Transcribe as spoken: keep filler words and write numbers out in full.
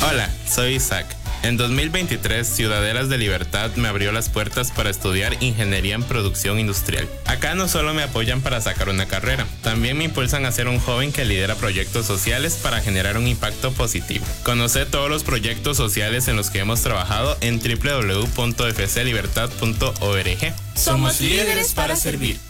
Hola, soy Isaac. En dos mil veintitrés, Ciudadelas de Libertad me abrió las puertas para estudiar Ingeniería en Producción Industrial. Acá no solo me apoyan para sacar una carrera, también me impulsan a ser un joven que lidera proyectos sociales para generar un impacto positivo. Conoce todos los proyectos sociales en los que hemos trabajado en doble u doble u doble u punto f c libertad punto org. Somos líderes para servir.